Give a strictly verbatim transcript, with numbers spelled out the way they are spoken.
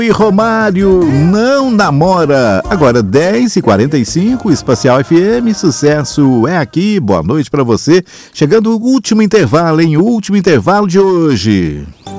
E Romário não namora. Agora dez e quarenta e cinco, Espacial F M, sucesso é aqui. Boa noite pra você. Chegando o último intervalo, hein? O último intervalo de hoje.